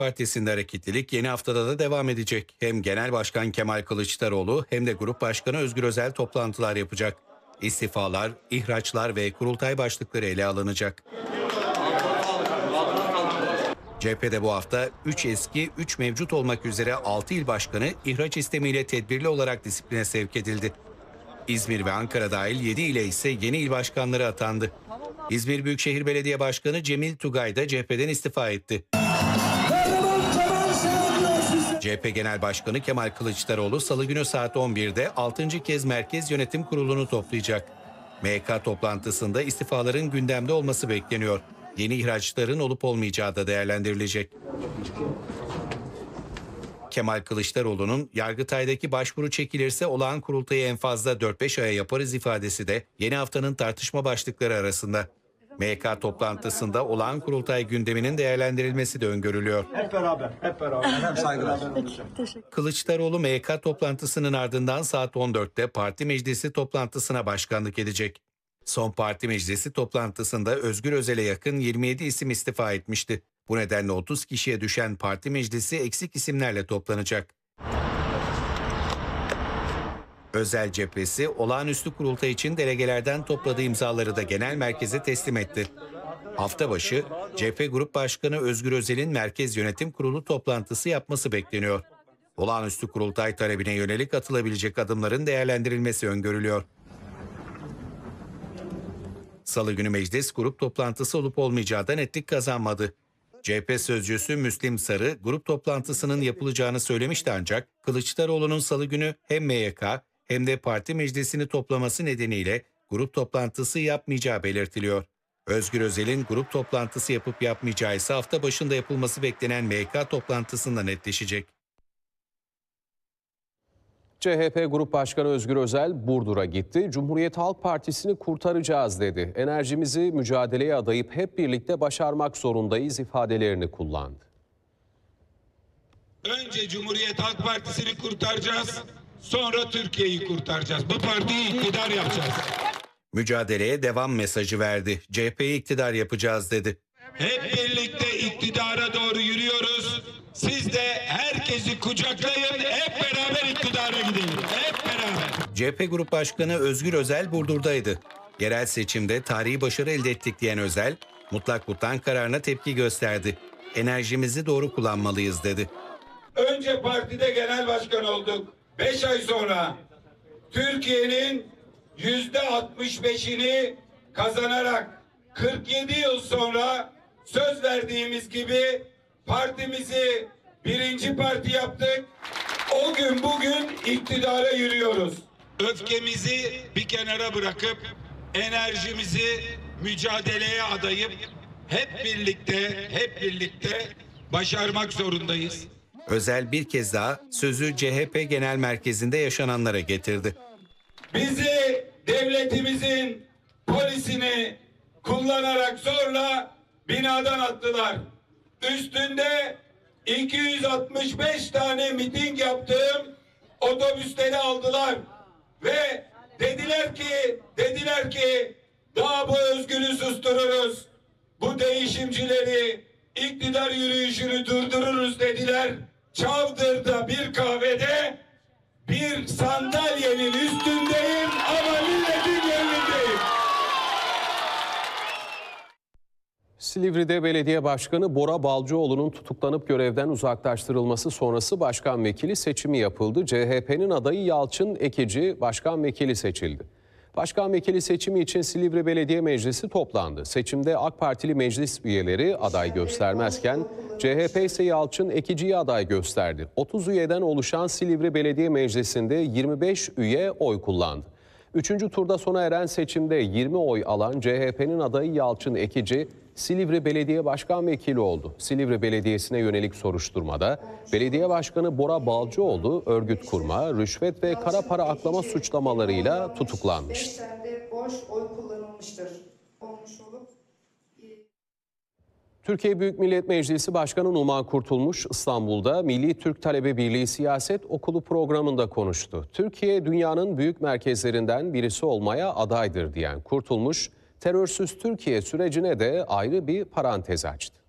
Partisi'nde hareketlilik yeni haftada da devam edecek. Hem Genel Başkan Kemal Kılıçdaroğlu hem de Grup Başkanı Özgür Özel toplantılar yapacak. İstifalar, ihraçlar ve kurultay başlıkları ele alınacak. CHP'de bu hafta 3 eski, 3 mevcut olmak üzere 6 il başkanı ihraç istemiyle tedbirli olarak disipline sevk edildi. İzmir ve Ankara dahil 7 ile ise yeni il başkanları atandı. İzmir Büyükşehir Belediye Başkanı Cemil Tugay da CHP'den istifa etti. CHP Genel Başkanı Kemal Kılıçdaroğlu Salı günü saat 11'de 6. kez Merkez Yönetim Kurulu'nu toplayacak. MYK toplantısında istifaların gündemde olması bekleniyor. Yeni ihraçların olup olmayacağı da değerlendirilecek. Kemal Kılıçdaroğlu'nun Yargıtay'daki başvuru çekilirse olağan kurultayı en fazla 4-5 aya yaparız ifadesi de yeni haftanın tartışma başlıkları arasında. MYK toplantısında olağan kurultay gündeminin değerlendirilmesi de öngörülüyor. Hep beraber. Saygılar. Kılıçdaroğlu MYK toplantısının ardından saat 14'te parti meclisi toplantısına başkanlık edecek. Son parti meclisi toplantısında Özgür Özel'e yakın 27 isim istifa etmişti. Bu nedenle 30 kişiye düşen parti meclisi eksik isimlerle toplanacak. Özel cephesi olağanüstü kurultay için delegelerden topladığı imzaları da genel merkeze teslim etti. Hafta başı CHP Grup Başkanı Özgür Özel'in Merkez Yönetim Kurulu toplantısı yapması bekleniyor. Olağanüstü kurultay talebine yönelik atılabilecek adımların değerlendirilmesi öngörülüyor. Salı günü meclis grup toplantısı olup olmayacağı da netlik kazanmadı. CHP sözcüsü Müslim Sarı grup toplantısının yapılacağını söylemişti ancak Kılıçdaroğlu'nun salı günü hem MYK hem de parti meclisini toplaması nedeniyle grup toplantısı yapmayacağı belirtiliyor. Özgür Özel'in grup toplantısı yapıp yapmayacağı ise hafta başında yapılması beklenen MYK toplantısında netleşecek. CHP Grup Başkanı Özgür Özel Burdur'a gitti. Cumhuriyet Halk Partisi'ni kurtaracağız dedi. Enerjimizi mücadeleye adayıp hep birlikte başarmak zorundayız ifadelerini kullandı. Önce Cumhuriyet Halk Partisi'ni kurtaracağız, sonra Türkiye'yi kurtaracağız. Bu partiyi iktidar yapacağız. Mücadeleye devam mesajı verdi. CHP'yi iktidar yapacağız dedi. Hep birlikte iktidara doğru yürüyoruz. Siz de herkesi kucaklayın, hep beraber iktidara gidelim. Hep beraber. CHP Grup Başkanı Özgür Özel Burdur'daydı. Yerel seçimde tarihi başarı elde ettik diyen Özel, mutlak mutlak kararına tepki gösterdi. Enerjimizi doğru kullanmalıyız dedi. Önce partide genel başkan olduk. 5 ay sonra Türkiye'nin %65'ini kazanarak 47 yıl sonra söz verdiğimiz gibi partimizi birinci parti yaptık. O gün bugün iktidara yürüyoruz. Öfkemizi bir kenara bırakıp enerjimizi mücadeleye adayıp hep birlikte başarmak zorundayız. Özel bir kez daha sözü CHP Genel Merkezi'nde yaşananlara getirdi. Bizi devletimizin polisini kullanarak zorla binadan attılar. Üstünde 265 tane miting yaptığım otobüsleri aldılar ve dediler ki daha bu özgürlüğü sustururuz. Bu değişimcileri, iktidar yürüyüşünü durdururuz dediler. Çavdır'da bir kahvede bir sandalyenin üstündeyim ama milletin gönlündeyim. Silivri'de Belediye Başkanı Bora Balcıoğlu'nun tutuklanıp görevden uzaklaştırılması sonrası başkan vekili seçimi yapıldı. CHP'nin adayı Yalçın Ekici başkan vekili seçildi. Başkan vekili seçimi için Silivri Belediye Meclisi toplandı. Seçimde AK Partili meclis üyeleri aday göstermezken CHP ise Yalçın Ekici'yi aday gösterdi. 30 üyeden oluşan Silivri Belediye Meclisi'nde 25 üye oy kullandı. Üçüncü turda sona eren seçimde 20 oy alan CHP'nin adayı Yalçın Ekici, Silivri Belediye Başkan Vekili oldu. Silivri Belediyesi'ne yönelik soruşturmada Belediye Başkanı Bora Balcıoğlu örgüt kurma, rüşvet ve kara para aklama suçlamalarıyla tutuklanmıştı. Boş oy kullanılmıştır. Türkiye Büyük Millet Meclisi Başkanı Numan Kurtulmuş İstanbul'da Milli Türk Talebe Birliği Siyaset Okulu programında konuştu. Türkiye dünyanın büyük merkezlerinden birisi olmaya adaydır diyen Kurtulmuş, terörsüz Türkiye sürecine de ayrı bir parantez açtı.